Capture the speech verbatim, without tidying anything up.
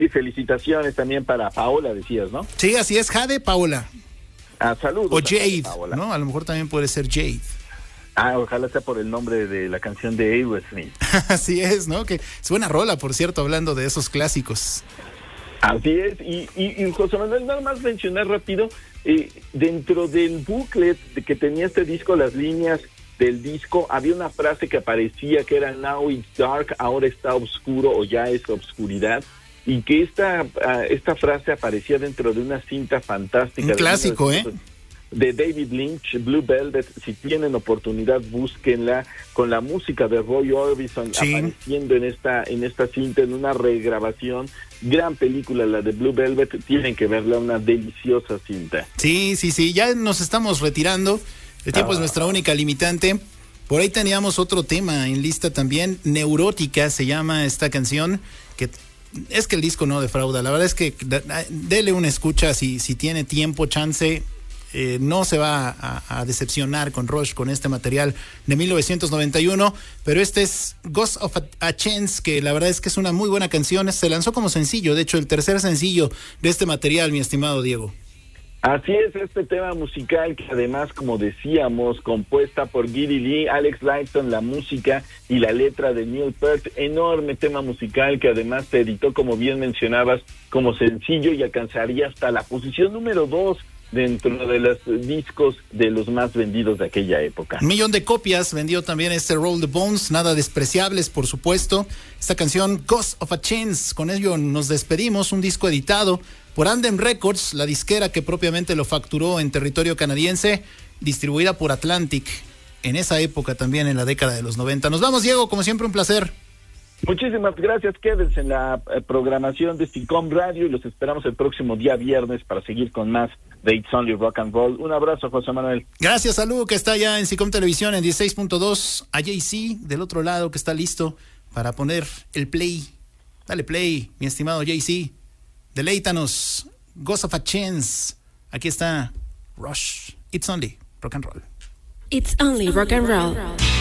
Y felicitaciones también para Paola, decías, ¿no? Sí, así es, Jade Paola. Ah, saludos. O Jade, ¿no? A lo mejor también puede ser Jade. Ah, ojalá sea por el nombre de la canción de Aerosmith. Así es, ¿no? Que es buena rola, por cierto, hablando de esos clásicos. Así es, y, y, y José Manuel, nada más mencionar rápido, eh, dentro del booklet de que tenía este disco, las líneas del disco, había una frase que aparecía que era Now it's dark, ahora está oscuro o ya es obscuridad, y que esta, uh, esta frase aparecía dentro de una cinta fantástica. Un clásico, ¿eh? De David Lynch, Blue Velvet. Si tienen oportunidad, búsquenla, con la música de Roy Orbison, sí, apareciendo en esta en esta cinta, en una regrabación. Gran película la de Blue Velvet, tienen que verla, una deliciosa cinta. Sí, sí, sí, ya nos estamos retirando, el tiempo ah. es nuestra única limitante. Por ahí teníamos otro tema en lista también, Neurótica se llama esta canción, que es que el disco no defrauda, la verdad es que dele una escucha si, si tiene tiempo, chance. Eh, no se va a, a decepcionar con Rush, con este material de mil novecientos noventa y uno, pero este es Ghost of a, a Chance, que la verdad es que es una muy buena canción, se lanzó como sencillo, de hecho el tercer sencillo de este material, mi estimado Diego. Así es, este tema musical que además, como decíamos, compuesta por Geddy Lee, Alex Lifeson, la música y la letra de Neil Peart, enorme tema musical que además se editó, como bien mencionabas, como sencillo y alcanzaría hasta la posición número dos dentro de los discos de los más vendidos de aquella época. Un millón de copias vendió también este Roll the Bones, nada despreciables, por supuesto. Esta canción, Ghost of a Chance, con ello nos despedimos, un disco editado por Andem Records, la disquera que propiamente lo facturó en territorio canadiense, distribuida por Atlantic, en esa época también, en la década de los noventa. Nos vamos, Diego, como siempre, un placer. Muchísimas gracias, quédense en la eh, programación de Sticom Radio y los esperamos el próximo día viernes para seguir con más de It's Only Rock and Roll. Un abrazo, José Manuel. Gracias a Lu, que está ya en Sticom Televisión en dieciséis punto dos, a Jay-Z del otro lado, que está listo para poner el play. Dale play, mi estimado Jay-Z. Deleítanos, Ghost of a Chance. Aquí está Rush. It's Only Rock and Roll. It's Only Rock and Roll.